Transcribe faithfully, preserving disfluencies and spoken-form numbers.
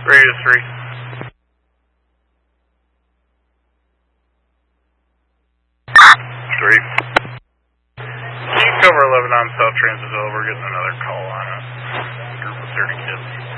Radio three. Three. Can you cover eleven on South Transisville? We're getting another call on a group of thirty kids.